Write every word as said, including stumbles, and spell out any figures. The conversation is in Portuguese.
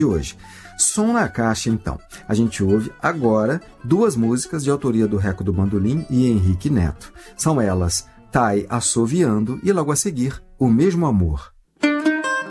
de hoje. Som na Caixa, então. A gente ouve agora duas músicas de autoria do Reco do Bandolim e Henrique Neto. São elas Tai Assoviando e logo a seguir O Mesmo Amor.